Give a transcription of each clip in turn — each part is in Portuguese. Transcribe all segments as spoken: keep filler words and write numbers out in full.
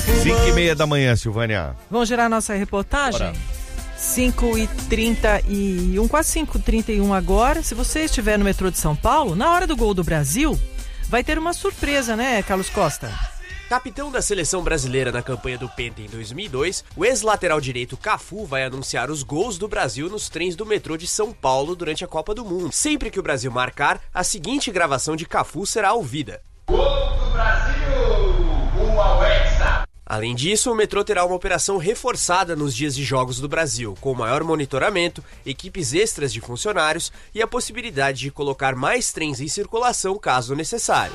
cinco e meia da manhã, Silvânia. Vamos gerar nossa reportagem? Bora. cinco e trinta e um, quase cinco e trinta e um agora. Se você estiver no metrô de São Paulo, na hora do gol do Brasil, vai ter uma surpresa, né, Carlos Costa? Capitão da seleção brasileira na campanha do Penta em dois mil e dois, o ex-lateral direito Cafu vai anunciar os gols do Brasil nos trens do metrô de São Paulo durante a Copa do Mundo. Sempre que o Brasil marcar, a seguinte gravação de Cafu será ouvida. Gol do Brasil! Gol ao Hexa! Além disso, o metrô terá uma operação reforçada nos dias de jogos do Brasil, com maior monitoramento, equipes extras de funcionários e a possibilidade de colocar mais trens em circulação caso necessário.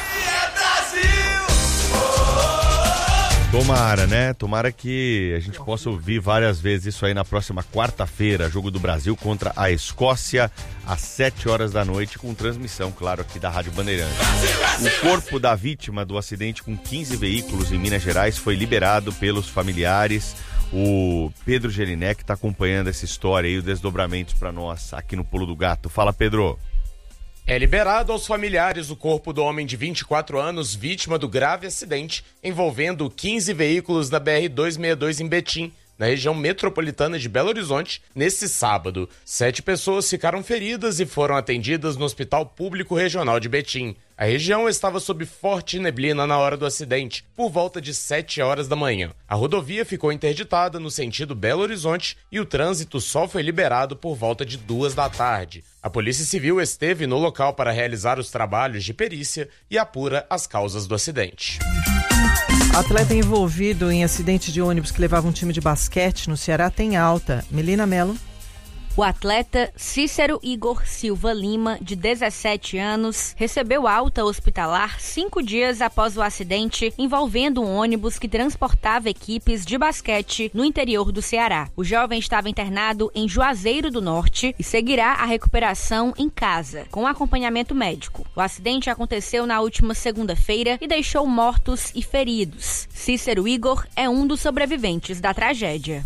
Tomara, né? Tomara que a gente possa ouvir várias vezes isso aí na próxima quarta-feira, jogo do Brasil contra a Escócia, às sete horas da noite, com transmissão, claro, aqui da Rádio Bandeirantes. O corpo da vítima do acidente com quinze veículos em Minas Gerais foi liberado pelos familiares. O Pedro Gelinek está acompanhando essa história e os desdobramentos para nós aqui no Pulo do Gato. Fala, Pedro. É liberado aos familiares o corpo do homem de vinte e quatro anos, vítima do grave acidente envolvendo quinze veículos da B R duzentos e sessenta e dois em Betim, na região metropolitana de Belo Horizonte, nesse sábado. Sete pessoas ficaram feridas e foram atendidas no Hospital Público Regional de Betim. A região estava sob forte neblina na hora do acidente, por volta de sete horas da manhã. A rodovia ficou interditada no sentido Belo Horizonte e o trânsito só foi liberado por volta de duas da tarde. A Polícia Civil esteve no local para realizar os trabalhos de perícia e apura as causas do acidente. Atleta envolvido em acidente de ônibus que levava um time de basquete no Ceará tem alta. Melina Mello. O atleta Cícero Igor Silva Lima, de dezessete anos, recebeu alta hospitalar cinco dias após o acidente envolvendo um ônibus que transportava equipes de basquete no interior do Ceará. O jovem estava internado em Juazeiro do Norte e seguirá a recuperação em casa, com acompanhamento médico. O acidente aconteceu na última segunda-feira e deixou mortos e feridos. Cícero Igor é um dos sobreviventes da tragédia.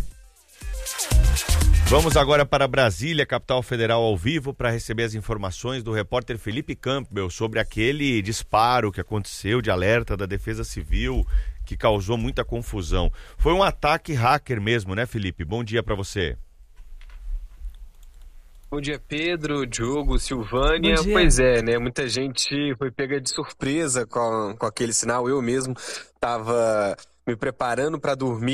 Vamos agora para Brasília, capital federal, ao vivo, para receber as informações do repórter Felipe Campbell sobre aquele disparo que aconteceu de alerta da Defesa Civil, que causou muita confusão. Foi um ataque hacker mesmo, né, Felipe? Bom dia para você. Bom dia, Pedro, Diogo, Silvânia. Pois é, né? Muita gente foi pega de surpresa com, com aquele sinal. Eu mesmo estava me preparando para dormir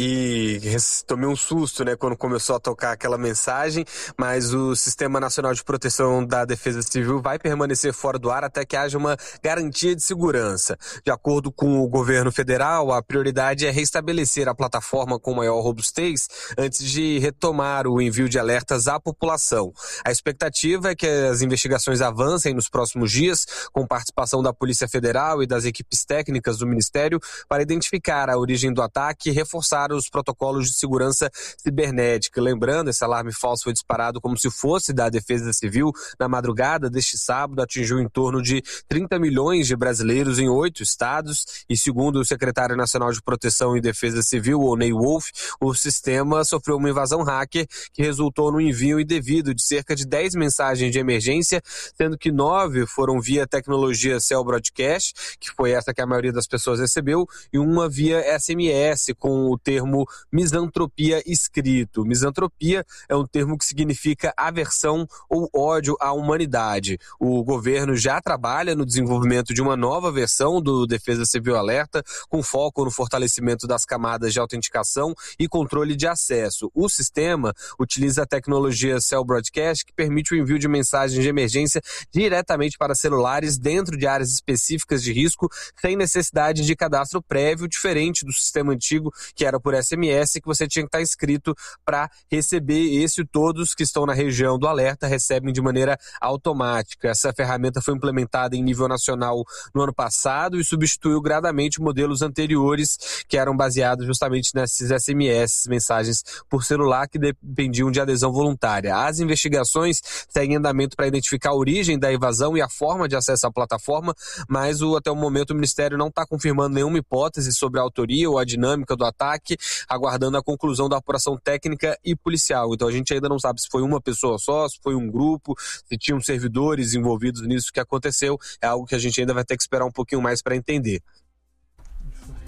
e tomei um susto, né, quando começou a tocar aquela mensagem, mas o Sistema Nacional de Proteção da Defesa Civil vai permanecer fora do ar até que haja uma garantia de segurança. De acordo com o governo federal, a prioridade é restabelecer a plataforma com maior robustez antes de retomar o envio de alertas à população. A expectativa é que as investigações avancem nos próximos dias, com participação da Polícia Federal e das equipes técnicas do Ministério, para identificar a origem do ataque e reforçar os protocolos de segurança cibernética. Lembrando, esse alarme falso foi disparado como se fosse da Defesa Civil na madrugada deste sábado, atingiu em torno de trinta milhões de brasileiros em oito estados e, segundo o secretário nacional de Proteção e Defesa Civil, Oney Wolf, o sistema sofreu uma invasão hacker que resultou no envio indevido de cerca de dez mensagens de emergência, sendo que nove foram via tecnologia Cell Broadcast, que foi essa que a maioria das pessoas recebeu, e uma via S M S com o termo misantropia escrito. Misantropia é um termo que significa aversão ou ódio à humanidade. O governo já trabalha no desenvolvimento de uma nova versão do Defesa Civil Alerta, com foco no fortalecimento das camadas de autenticação e controle de acesso. O sistema utiliza a tecnologia Cell Broadcast, que permite o envio de mensagens de emergência diretamente para celulares dentro de áreas específicas de risco, sem necessidade de cadastro prévio, diferente do sistema antigo, que era por S M S, que você tinha que estar inscrito para receber. Esse e todos que estão na região do alerta recebem de maneira automática. Essa ferramenta foi implementada em nível nacional no ano passado e substituiu gradamente modelos anteriores que eram baseados justamente nesses S M S, mensagens por celular, que dependiam de adesão voluntária. As investigações seguem em andamento para identificar a origem da invasão e a forma de acesso à plataforma, mas o, até o momento o Ministério não está confirmando nenhuma hipótese sobre a autoria ou a dinâmica do ataque, aguardando a conclusão da apuração técnica e policial. Então a gente ainda não sabe se foi uma pessoa só, se foi um grupo, se tinham servidores envolvidos nisso que aconteceu. É algo que a gente ainda vai ter que esperar um pouquinho mais para entender.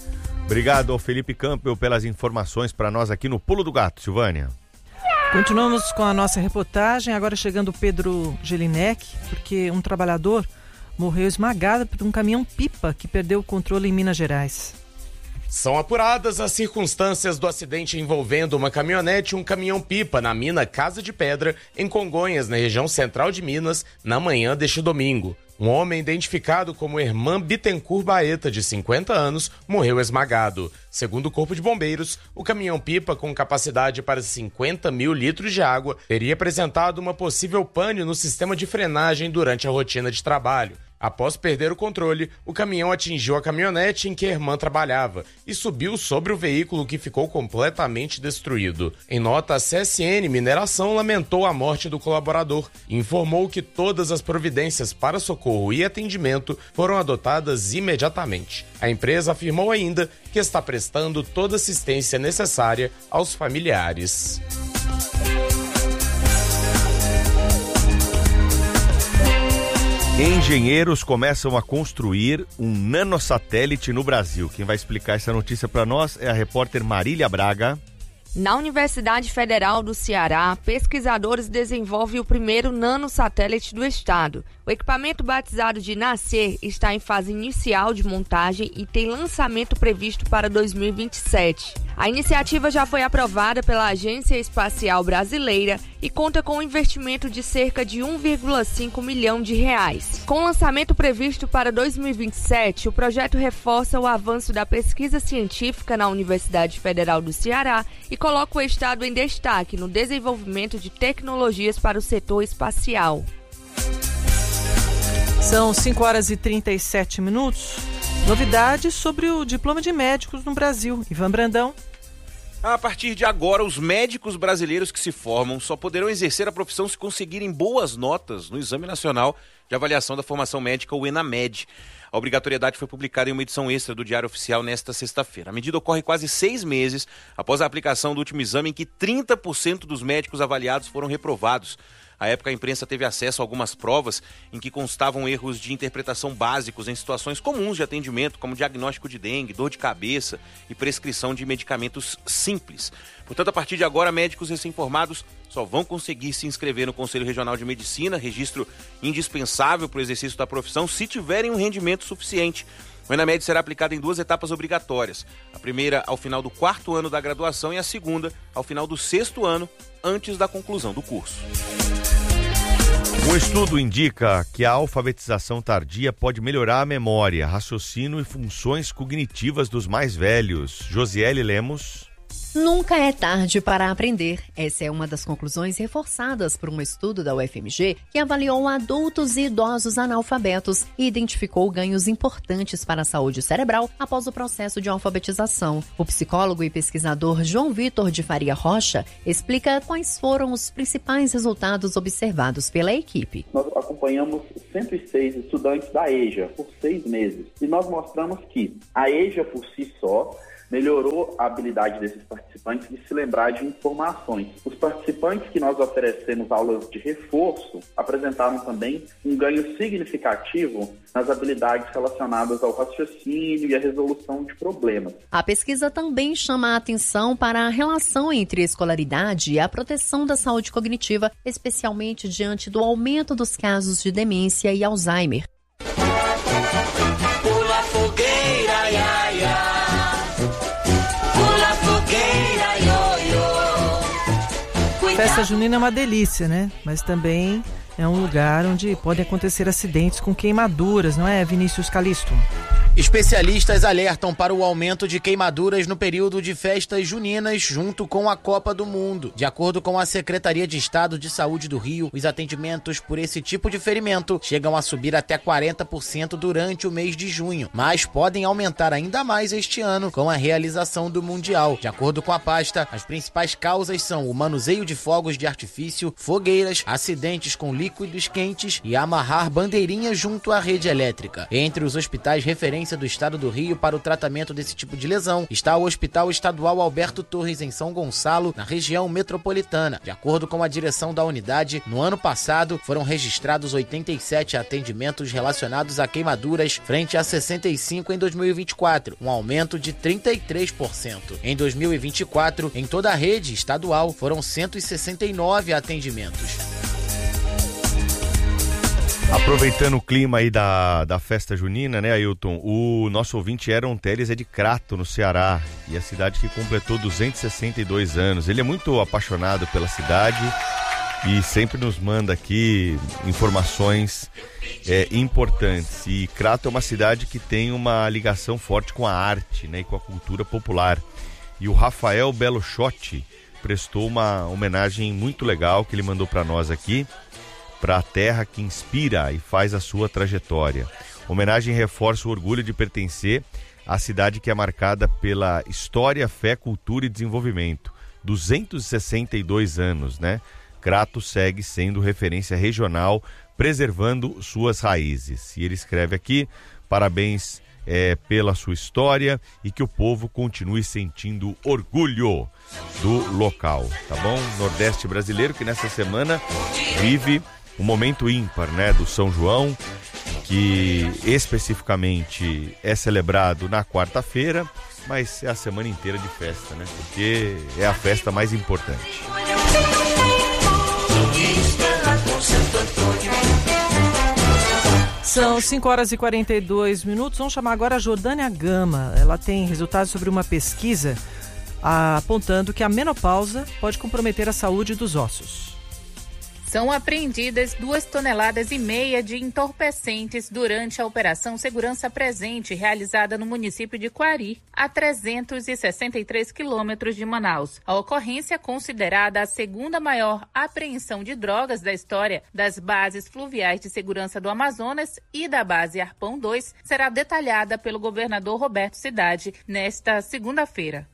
Obrigado ao Felipe Campbell pelas informações para nós aqui no Pulo do Gato, Silvânia. Continuamos com a nossa reportagem, agora chegando o Pedro Gelinek, porque um trabalhador morreu esmagado por um caminhão-pipa que perdeu o controle em Minas Gerais. São apuradas as circunstâncias do acidente envolvendo uma caminhonete e um caminhão-pipa na mina Casa de Pedra, em Congonhas, na região central de Minas, na manhã deste domingo. Um homem identificado como Herman Bittencourt Baeta, de cinquenta anos, morreu esmagado. Segundo o Corpo de Bombeiros, o caminhão-pipa, com capacidade para cinquenta mil litros de água, teria apresentado uma possível pane no sistema de frenagem durante a rotina de trabalho. Após perder o controle, o caminhão atingiu a caminhonete em que a irmã trabalhava e subiu sobre o veículo, que ficou completamente destruído. Em nota, a C S N Mineração lamentou a morte do colaborador e informou que todas as providências para socorro e atendimento foram adotadas imediatamente. A empresa afirmou ainda que está prestando toda a assistência necessária aos familiares. Engenheiros começam a construir um nanosatélite no Brasil. Quem vai explicar essa notícia para nós é a repórter Marília Braga. Na Universidade Federal do Ceará, pesquisadores desenvolvem o primeiro nanosatélite do estado. O equipamento, batizado de Nascer, está em fase inicial de montagem e tem lançamento previsto para dois mil e vinte e sete. A iniciativa já foi aprovada pela Agência Espacial Brasileira e conta com um investimento de cerca de um vírgula cinco milhão de reais. Com lançamento previsto para dois mil e vinte e sete, o projeto reforça o avanço da pesquisa científica na Universidade Federal do Ceará e coloca o estado em destaque no desenvolvimento de tecnologias para o setor espacial. São cinco horas e trinta e sete minutos. Novidades sobre o diploma de médicos no Brasil. Ivan Brandão. A partir de agora, os médicos brasileiros que se formam só poderão exercer a profissão se conseguirem boas notas no Exame Nacional de Avaliação da Formação Médica, o ENAMED. A obrigatoriedade foi publicada em uma edição extra do Diário Oficial nesta sexta-feira. A medida ocorre quase seis meses após a aplicação do último exame, em que trinta por cento dos médicos avaliados foram reprovados. À época, a imprensa teve acesso a algumas provas em que constavam erros de interpretação básicos em situações comuns de atendimento, como diagnóstico de dengue, dor de cabeça e prescrição de medicamentos simples. Portanto, a partir de agora, médicos recém-formados só vão conseguir se inscrever no Conselho Regional de Medicina, registro indispensável para o exercício da profissão, se tiverem um rendimento suficiente. O ENAMED será aplicado em duas etapas obrigatórias. A primeira ao final do quarto ano da graduação e a segunda ao final do sexto ano, antes da conclusão do curso. Um estudo indica que a alfabetização tardia pode melhorar a memória, raciocínio e funções cognitivas dos mais velhos. Josiele Lemos. Nunca é tarde para aprender. Essa é uma das conclusões reforçadas por um estudo da U F M G que avaliou adultos e idosos analfabetos e identificou ganhos importantes para a saúde cerebral após o processo de alfabetização. O psicólogo e pesquisador João Vitor de Faria Rocha explica quais foram os principais resultados observados pela equipe. Nós acompanhamos cento e seis estudantes da E J A por seis meses e nós mostramos que a E J A por si só melhorou a habilidade desses participantes de se lembrar de informações. Os participantes que nós oferecemos aulas de reforço apresentaram também um ganho significativo nas habilidades relacionadas ao raciocínio e à resolução de problemas. A pesquisa também chama a atenção para a relação entre a escolaridade e a proteção da saúde cognitiva, especialmente diante do aumento dos casos de demência e Alzheimer. Pula fogueira, ia, ia. Festa junina é uma delícia, né? Mas também é um lugar onde podem acontecer acidentes com queimaduras, não é, Vinícius Calisto? Especialistas alertam para o aumento de queimaduras no período de festas juninas junto com a Copa do Mundo. De acordo com a Secretaria de Estado de Saúde do Rio, os atendimentos por esse tipo de ferimento chegam a subir até quarenta por cento durante o mês de junho, mas podem aumentar ainda mais este ano com a realização do Mundial. De acordo com a pasta, as principais causas são o manuseio de fogos de artifício, fogueiras, acidentes com líquidos quentes e amarrar bandeirinhas junto à rede elétrica. Entre os hospitais referência referência do estado do Rio para o tratamento desse tipo de lesão está o Hospital Estadual Alberto Torres, em São Gonçalo, na região metropolitana. De acordo com a direção da unidade, no ano passado foram registrados oitenta e sete atendimentos relacionados a queimaduras frente a sessenta e cinco em dois mil e vinte e quatro, um aumento de trinta e três por cento. Em dois mil e vinte e quatro, em toda a rede estadual, foram cento e sessenta e nove atendimentos. Aproveitando o clima aí da, da festa junina, né, Ailton? O nosso ouvinte Aaron Teles é de Crato, no Ceará, e a cidade que completou duzentos e sessenta e dois anos. Ele é muito apaixonado pela cidade e sempre nos manda aqui informações é, importantes. E Crato é uma cidade que tem uma ligação forte com a arte, né, e com a cultura popular. E o Rafael Belo Chotti prestou uma homenagem muito legal que ele mandou para nós aqui, para a terra que inspira e faz a sua trajetória. A homenagem reforça o orgulho de pertencer à cidade que é marcada pela história, fé, cultura e desenvolvimento. duzentos e sessenta e dois anos, né? Crato segue sendo referência regional, preservando suas raízes. E ele escreve aqui, parabéns é, pela sua história e que o povo continue sentindo orgulho do local, tá bom? Nordeste brasileiro que nessa semana vive um momento ímpar, né, do São João, que especificamente é celebrado na quarta-feira, mas é a semana inteira de festa, né, porque é a festa mais importante. São cinco horas e quarenta e dois minutos. Vamos chamar agora a Jordânia Gama. Ela tem resultados sobre uma pesquisa apontando que a menopausa pode comprometer a saúde dos ossos. São apreendidas duas toneladas e meia de entorpecentes durante a Operação Segurança Presente, realizada no município de Quari, a trezentos e sessenta e três quilômetros de Manaus. A ocorrência, considerada a segunda maior apreensão de drogas da história das bases fluviais de segurança do Amazonas e da base Arpão dois, será detalhada pelo governador Roberto Cidade nesta segunda-feira.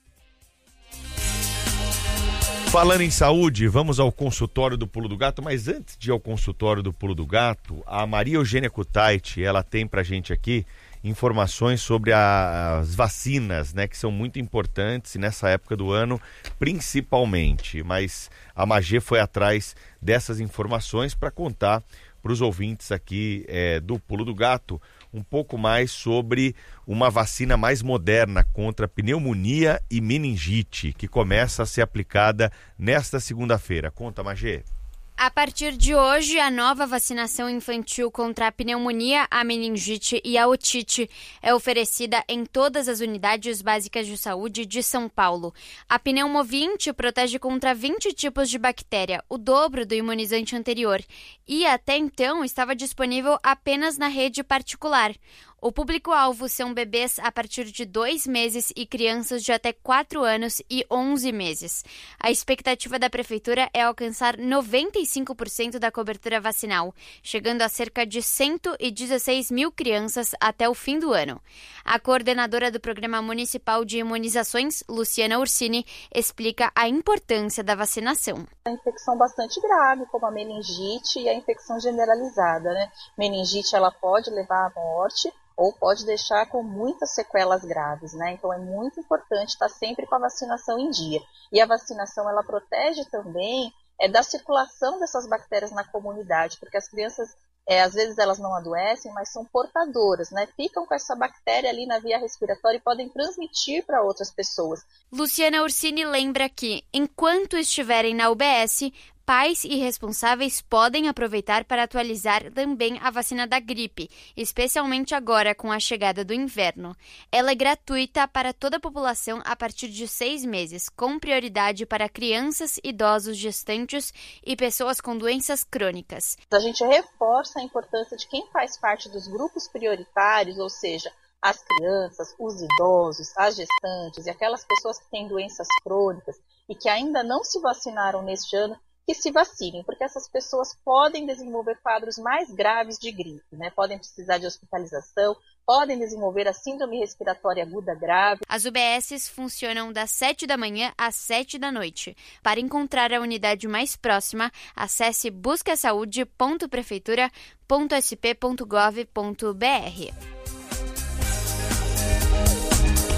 Falando em saúde, vamos ao consultório do Pulo do Gato, mas antes de ir ao consultório do Pulo do Gato, a Maria Eugênia Kutaiti, ela tem pra gente aqui informações sobre a, as vacinas, né, que são muito importantes nessa época do ano, principalmente, mas a Magê foi atrás dessas informações para contar para os ouvintes aqui é, do Pulo do Gato um pouco mais sobre uma vacina mais moderna contra pneumonia e meningite, que começa a ser aplicada nesta segunda-feira. Conta, Magê. A partir de hoje, a nova vacinação infantil contra a pneumonia, a meningite e a otite é oferecida em todas as unidades básicas de saúde de São Paulo. A Pneumovinte protege contra vinte tipos de bactéria, o dobro do imunizante anterior, e até então estava disponível apenas na rede particular. O público-alvo são bebês a partir de dois meses e crianças de até quatro anos e onze meses. A expectativa da Prefeitura é alcançar noventa e cinco por cento da cobertura vacinal, chegando a cerca de cento e dezesseis mil crianças até o fim do ano. A coordenadora do Programa Municipal de Imunizações, Luciana Ursini, explica a importância da vacinação. A infecção bastante grave, como a meningite e a infecção generalizada, né? Meningite, ela pode levar à morte, ou pode deixar com muitas sequelas graves, né? Então é muito importante estar sempre com a vacinação em dia. E a vacinação, ela protege também é, da circulação dessas bactérias na comunidade, porque as crianças, é, às vezes elas não adoecem, mas são portadoras, né? Ficam com essa bactéria ali na via respiratória e podem transmitir para outras pessoas. Luciana Ursini lembra que, enquanto estiverem na U B S, pais e responsáveis podem aproveitar para atualizar também a vacina da gripe, especialmente agora com a chegada do inverno. Ela é gratuita para toda a população a partir de seis meses, com prioridade para crianças, idosos, gestantes e pessoas com doenças crônicas. A gente reforça a importância de quem faz parte dos grupos prioritários, ou seja, as crianças, os idosos, as gestantes e aquelas pessoas que têm doenças crônicas e que ainda não se vacinaram neste ano, que se vacinem, porque essas pessoas podem desenvolver quadros mais graves de gripe, né? Podem precisar de hospitalização, podem desenvolver a síndrome respiratória aguda grave. As U B Ss funcionam das sete da manhã às sete da noite. Para encontrar a unidade mais próxima, acesse busca saúde ponto prefeitura ponto s p ponto gov ponto b r.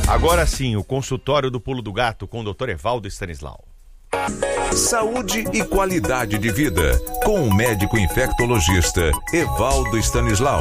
Agora sim, o consultório do Pulo do Gato com o doutor Evaldo Stanislau. Saúde e qualidade de vida, com o médico infectologista Evaldo Stanislau.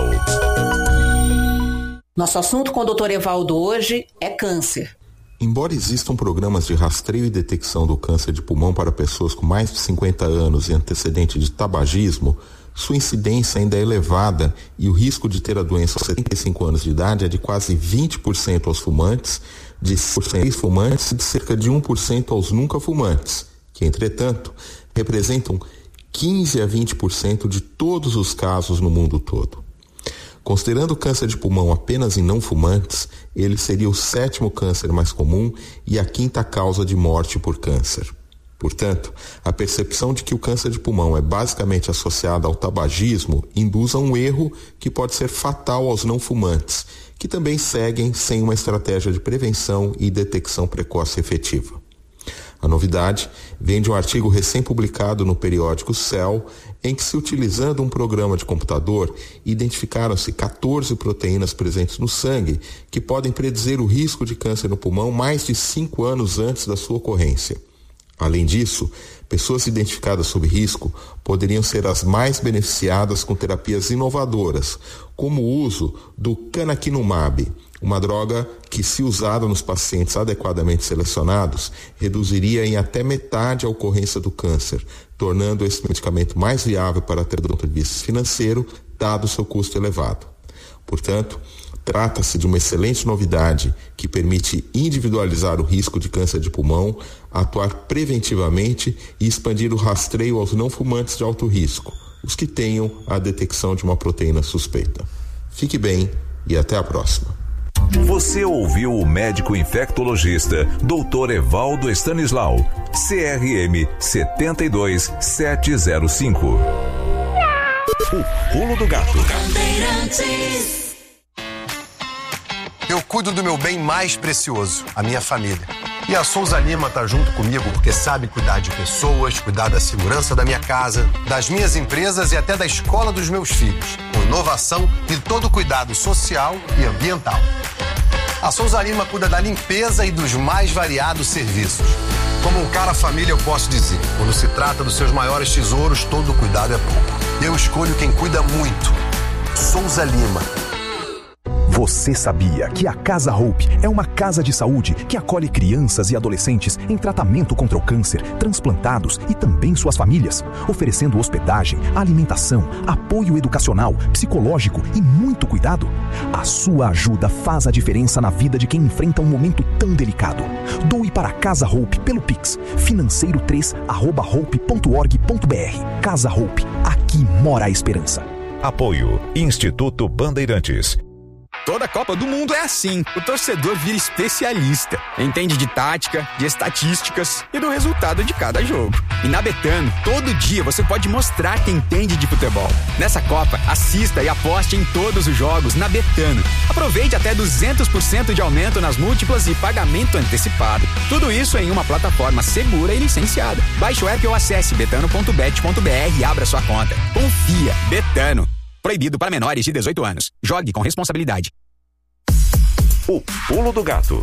Nosso assunto com o doutor Evaldo hoje é câncer. Embora existam programas de rastreio e detecção do câncer de pulmão para pessoas com mais de cinquenta anos e antecedente de tabagismo, sua incidência ainda é elevada e o risco de ter a doença aos setenta e cinco anos de idade é de quase vinte por cento aos fumantes, de seis fumantes e de cerca de um por cento aos nunca fumantes, que, entretanto, representam quinze a vinte por cento de todos os casos no mundo todo. Considerando o câncer de pulmão apenas em não fumantes, ele seria o sétimo câncer mais comum e a quinta causa de morte por câncer. Portanto, a percepção de que o câncer de pulmão é basicamente associado ao tabagismo induz a um erro que pode ser fatal aos não fumantes, que também seguem sem uma estratégia de prevenção e detecção precoce efetiva. A novidade vem de um artigo recém-publicado no periódico Cell, em que, se utilizando um programa de computador, identificaram-se quatorze proteínas presentes no sangue que podem predizer o risco de câncer no pulmão mais de cinco anos antes da sua ocorrência. Além disso, pessoas identificadas sob risco poderiam ser as mais beneficiadas com terapias inovadoras, como o uso do canakinumab, uma droga que, se usada nos pacientes adequadamente selecionados, reduziria em até metade a ocorrência do câncer, tornando esse medicamento mais viável para ter do ponto de vista financeiro, dado seu custo elevado. Portanto, trata-se de uma excelente novidade que permite individualizar o risco de câncer de pulmão, atuar preventivamente e expandir o rastreio aos não fumantes de alto risco, os que tenham a detecção de uma proteína suspeita. Fique bem e até a próxima. Você ouviu o médico infectologista doutor Evaldo Stanislau, C R M sete dois sete zero cinco. O Pulo do Gato. Eu cuido do meu bem mais precioso, a minha família. E a Souza Lima tá junto comigo porque sabe cuidar de pessoas, cuidar da segurança da minha casa, das minhas empresas e até da escola dos meus filhos, com inovação e todo cuidado social e ambiental. A Souza Lima cuida da limpeza e dos mais variados serviços. Como um cara família, eu posso dizer, quando se trata dos seus maiores tesouros, todo cuidado é pouco. Eu escolho quem cuida muito. Souza Lima. Você sabia que a Casa Hope é uma casa de saúde que acolhe crianças e adolescentes em tratamento contra o câncer, transplantados e também suas famílias, oferecendo hospedagem, alimentação, apoio educacional, psicológico e muito cuidado? A sua ajuda faz a diferença na vida de quem enfrenta um momento tão delicado. Doe para a Casa Hope pelo Pix, financeiro três arroba hope ponto org ponto br. Casa Hope, aqui mora a esperança. Apoio Instituto Bandeirantes. Toda a Copa do Mundo é assim. O torcedor vira especialista. Entende de tática, de estatísticas e do resultado de cada jogo. E na Betano, todo dia você pode mostrar que entende de futebol. Nessa Copa, assista e aposte em todos os jogos na Betano. Aproveite até duzentos por cento de aumento nas múltiplas e pagamento antecipado. Tudo isso em uma plataforma segura e licenciada. Baixe o app ou acesse betano ponto bet ponto br e abra sua conta. Confia. Betano. Proibido para menores de dezoito anos. Jogue com responsabilidade. O Pulo do Gato.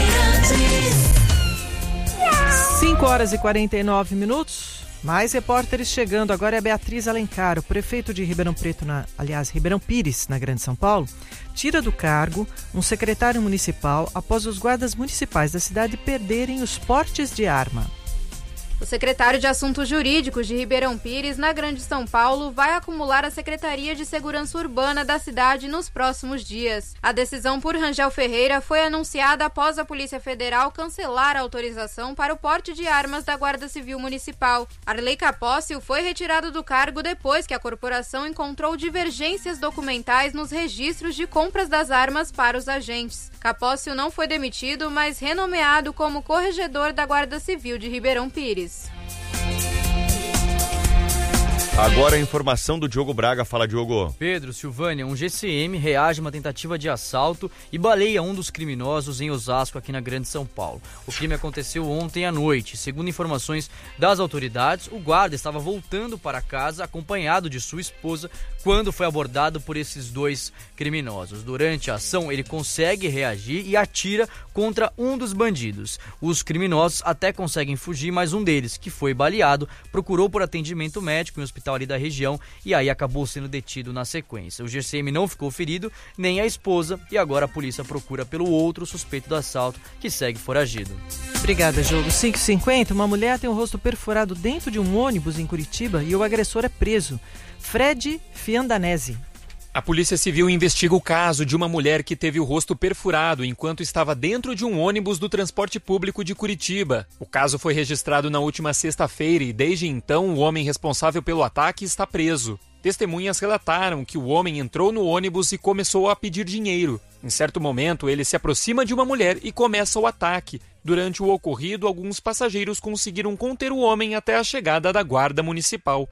cinco horas e quarenta e nove minutos. Mais repórteres chegando. Agora é a Beatriz Alencar, o prefeito de Ribeirão Preto, na, aliás, Ribeirão Pires, na Grande São Paulo, tira do cargo um secretário municipal após os guardas municipais da cidade perderem os portes de arma. O secretário de Assuntos Jurídicos de Ribeirão Pires, na Grande São Paulo, vai acumular a Secretaria de Segurança Urbana da cidade nos próximos dias. A decisão por Rangel Ferreira foi anunciada após a Polícia Federal cancelar a autorização para o porte de armas da Guarda Civil Municipal. Arley Capócio foi retirado do cargo depois que a corporação encontrou divergências documentais nos registros de compras das armas para os agentes. Capócio não foi demitido, mas renomeado como corregedor da Guarda Civil de Ribeirão Pires. Agora a informação do Diogo Braga. Fala, Diogo. Pedro, Silvânia, um G C M reage a uma tentativa de assalto e baleia um dos criminosos em Osasco, aqui na Grande São Paulo. O crime aconteceu ontem à noite. Segundo informações das autoridades, o guarda estava voltando para casa acompanhado de sua esposa quando foi abordado por esses dois criminosos. Durante a ação, ele consegue reagir e atira contra um dos bandidos. Os criminosos até conseguem fugir, mas um deles, que foi baleado, procurou por atendimento médico em um hospital ali da região e aí acabou sendo detido na sequência. O G C M não ficou ferido, nem a esposa, e agora a polícia procura pelo outro suspeito do assalto, que segue foragido. Obrigada, Diogo. cinco e cinquenta, uma mulher tem o rosto perfurado dentro de um ônibus em Curitiba e o agressor é preso. Fred Fiandanese. A Polícia Civil investiga o caso de uma mulher que teve o rosto perfurado enquanto estava dentro de um ônibus do transporte público de Curitiba. O caso foi registrado na última sexta-feira e desde então o homem responsável pelo ataque está preso. Testemunhas relataram que o homem entrou no ônibus e começou a pedir dinheiro. Em certo momento, ele se aproxima de uma mulher e começa o ataque. Durante o ocorrido, alguns passageiros conseguiram conter o homem até a chegada da guarda municipal.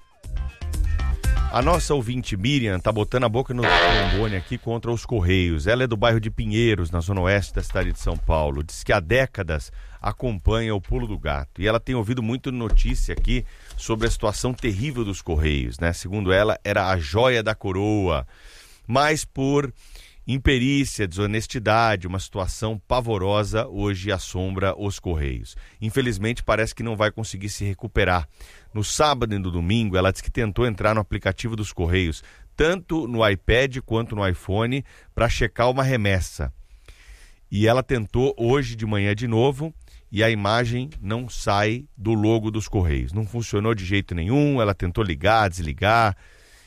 A nossa ouvinte Miriam tá botando a boca no trombone aqui contra os Correios. Ela é do bairro de Pinheiros, na zona oeste da cidade de São Paulo. Diz que há décadas acompanha o pulo do gato. E ela tem ouvido muito notícia aqui sobre a situação terrível dos Correios, né? Segundo ela, era a joia da coroa. Mas por imperícia, desonestidade, uma situação pavorosa hoje assombra os Correios. Infelizmente, parece que não vai conseguir se recuperar. No sábado e no domingo, ela disse que tentou entrar no aplicativo dos Correios, tanto no iPad quanto no iPhone, para checar uma remessa. E ela tentou hoje de manhã de novo e a imagem não sai do logo dos Correios. Não funcionou de jeito nenhum, ela tentou ligar, desligar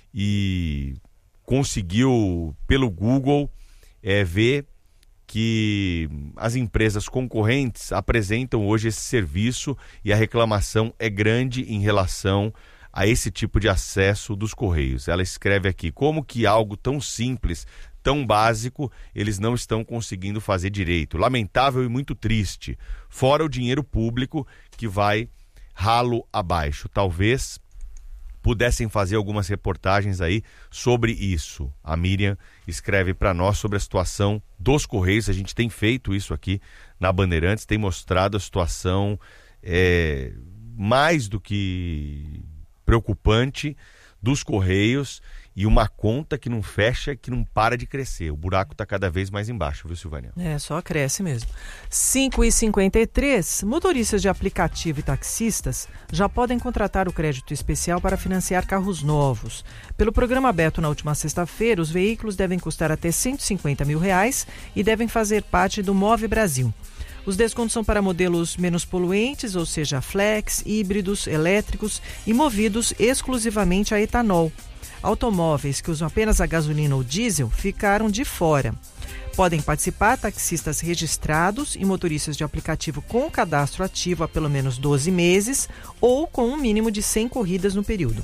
e conseguiu, pelo Google, é, ver que as empresas concorrentes apresentam hoje esse serviço e a reclamação é grande em relação a esse tipo de acesso dos Correios. Ela escreve aqui, como que algo tão simples, tão básico, eles não estão conseguindo fazer direito. Lamentável e muito triste. Fora o dinheiro público que vai ralo abaixo. Talvez pudessem fazer algumas reportagens aí sobre isso. A Miriam escreve para nós sobre a situação dos Correios. A gente tem feito isso aqui na Bandeirantes, tem mostrado a situação é, mais do que preocupante dos Correios e uma conta que não fecha, que não para de crescer. O buraco está cada vez mais embaixo, viu, Silvânia? É, só cresce mesmo. cinco e cinquenta e três, motoristas de aplicativo e taxistas já podem contratar o crédito especial para financiar carros novos. Pelo programa aberto na última sexta-feira, os veículos devem custar até cento e cinquenta mil reais e devem fazer parte do Move Brasil. Os descontos são para modelos menos poluentes, ou seja, flex, híbridos, elétricos e movidos exclusivamente a etanol. Automóveis que usam apenas a gasolina ou diesel ficaram de fora. Podem participar taxistas registrados e motoristas de aplicativo com cadastro ativo há pelo menos doze meses ou com um mínimo de cem corridas no período.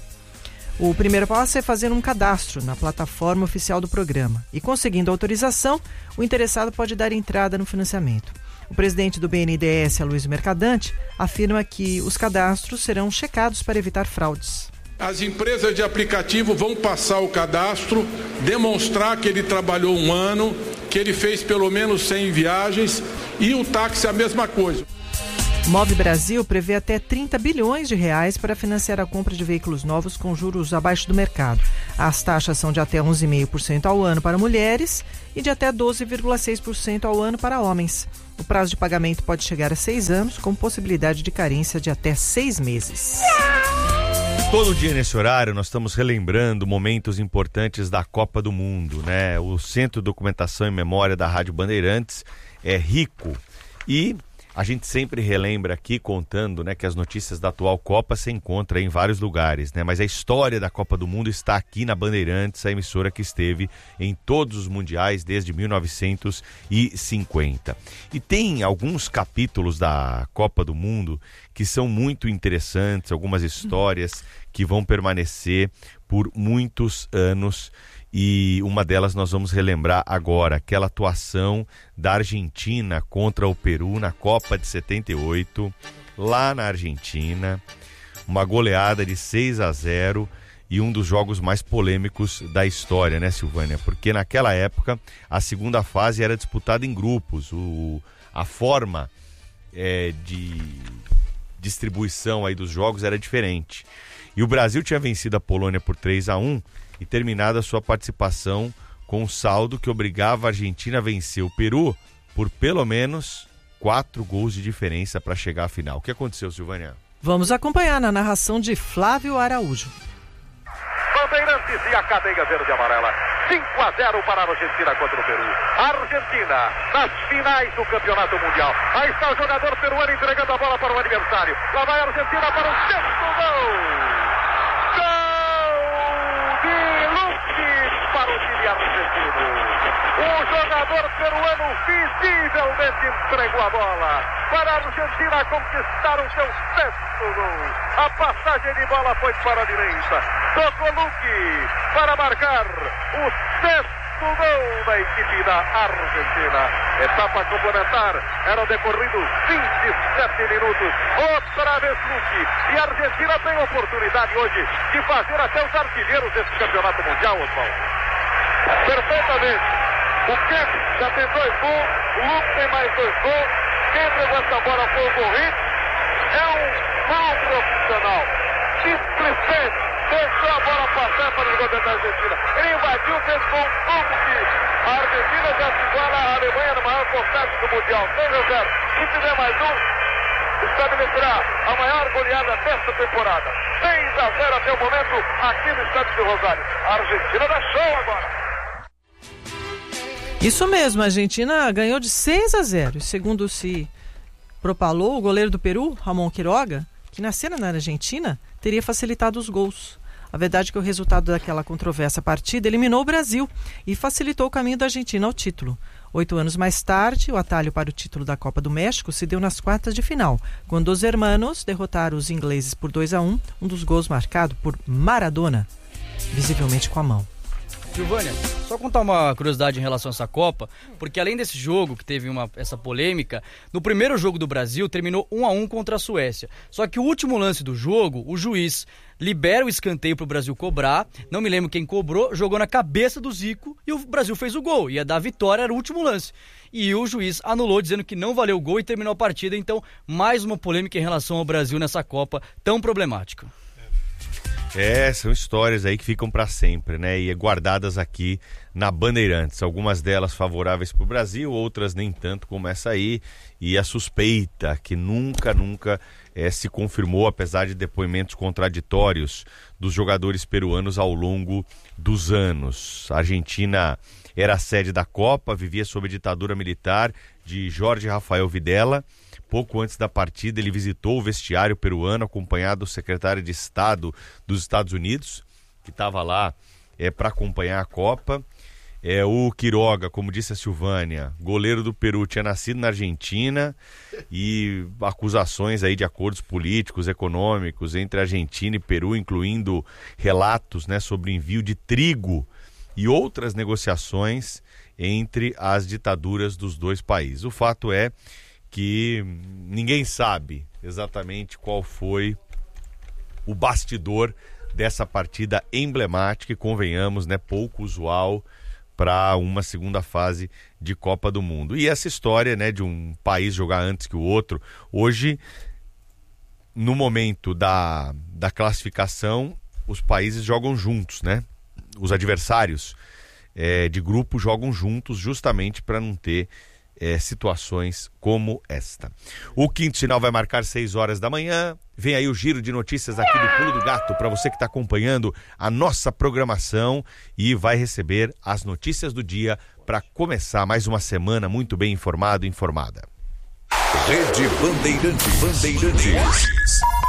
O primeiro passo é fazer um cadastro na plataforma oficial do programa e, conseguindo autorização, o interessado pode dar entrada no financiamento. O presidente do B N D E S, Aloysio Mercadante, afirma que os cadastros serão checados para evitar fraudes. As empresas de aplicativo vão passar o cadastro, demonstrar que ele trabalhou um ano, que ele fez pelo menos cem viagens, e o táxi a mesma coisa. Move Brasil prevê até trinta bilhões de reais para financiar a compra de veículos novos com juros abaixo do mercado. As taxas são de até onze vírgula cinco por cento ao ano para mulheres e de até doze vírgula seis por cento ao ano para homens. O prazo de pagamento pode chegar a seis anos, com possibilidade de carência de até seis meses. Todo dia nesse horário nós estamos relembrando momentos importantes da Copa do Mundo, né? O Centro de Documentação e Memória da Rádio Bandeirantes é rico e a gente sempre relembra aqui contando, né, que as notícias da atual Copa se encontram em vários lugares, né? Mas a história da Copa do Mundo está aqui na Bandeirantes, a emissora que esteve em todos os mundiais desde mil novecentos e cinquenta. E tem alguns capítulos da Copa do Mundo que são muito interessantes, algumas histórias que vão permanecer por muitos anos. E uma delas nós vamos relembrar agora, aquela atuação da Argentina contra o Peru na Copa de setenta e oito, lá na Argentina, uma goleada de seis a zero, e um dos jogos mais polêmicos da história, né, Silvânia? Porque naquela época a segunda fase era disputada em grupos, o, a forma é, de distribuição aí dos jogos era diferente. E o Brasil tinha vencido a Polônia por três a um e terminado a sua participação com um saldo que obrigava a Argentina a vencer o Peru por pelo menos quatro gols de diferença para chegar à final. O que aconteceu, Silvânia? Vamos acompanhar na narração de Flávio Araújo. Bandeirantes e a cadeia verde e amarela. cinco a zero para a Argentina contra o Peru. A Argentina nas finais do Campeonato Mundial. Aí está o jogador peruano entregando a bola para o adversário. Lá vai a Argentina para o sexto gol. Gol de Luque para o time argentino. O jogador peruano visivelmente entregou a bola para a Argentina conquistar o seu sexto gol. A passagem de bola foi para a direita. Tocou Luque para marcar o sexto gol da equipe da Argentina. Etapa complementar. Eram decorridos vinte e sete minutos. Outra vez Luque. E a Argentina tem oportunidade hoje de fazer até os artilheiros desse campeonato mundial, Oswaldo. Perfeitamente. O Kemp já tem dois gols, o Luque tem mais dois gols. Quem entregou essa bola foi o Corrêa. É um mau profissional. Simplesmente deixou a bola passar para o goleiro da Argentina. Ele invadiu, fez gol como que a Argentina já se iguala à Alemanha no maior contagem do Mundial. seis a zero. Se tiver mais um, estabelecerá a maior goleada desta temporada. seis a zero até o momento aqui no estádio de Rosário. A Argentina dá show agora. Isso mesmo, a Argentina ganhou de seis a zero. Segundo se propalou o goleiro do Peru, Ramon Quiroga, que nascera na Argentina, teria facilitado os gols. A verdade é que o resultado daquela controversa partida eliminou o Brasil e facilitou o caminho da Argentina ao título. Oito anos mais tarde, o atalho para o título da Copa do México se deu nas quartas de final, quando os hermanos derrotaram os ingleses por dois a um, um dos gols marcado por Maradona, visivelmente com a mão. Silvânia, só contar uma curiosidade em relação a essa Copa, porque além desse jogo que teve uma, essa polêmica, no primeiro jogo do Brasil terminou um a um contra a Suécia. Só que o último lance do jogo, o juiz libera o escanteio para o Brasil cobrar, não me lembro quem cobrou, jogou na cabeça do Zico e o Brasil fez o gol. Ia dar a vitória, era o último lance. E o juiz anulou dizendo que não valeu o gol e terminou a partida. Então, mais uma polêmica em relação ao Brasil nessa Copa tão problemática. É, são histórias aí que ficam para sempre, né? E guardadas aqui na Bandeirantes. Algumas delas favoráveis para o Brasil, outras nem tanto como essa aí. E a suspeita que nunca, nunca é, se confirmou, apesar de depoimentos contraditórios dos jogadores peruanos ao longo dos anos. A Argentina era a sede da Copa, vivia sob a ditadura militar de Jorge Rafael Videla. Pouco antes da partida, ele visitou o vestiário peruano, acompanhado do secretário de Estado dos Estados Unidos, que estava lá é, para acompanhar a Copa. É, o Quiroga, como disse a Silvânia, goleiro do Peru, tinha nascido na Argentina, e acusações aí de acordos políticos, econômicos entre Argentina e Peru, incluindo relatos, né, sobre envio de trigo e outras negociações entre as ditaduras dos dois países. O fato é que ninguém sabe exatamente qual foi o bastidor dessa partida emblemática e, convenhamos, né, pouco usual para uma segunda fase de Copa do Mundo. E essa história, né, de um país jogar antes que o outro, hoje, no momento da, da classificação, os países jogam juntos, né? Os adversários é, de grupo jogam juntos justamente para não ter É, situações como esta. O quinto sinal vai marcar seis horas da manhã. Vem aí o giro de notícias aqui do Pulo do Gato para você que está acompanhando a nossa programação e vai receber as notícias do dia para começar mais uma semana muito bem informado e informada. Rede Bandeirantes. Bandeirantes.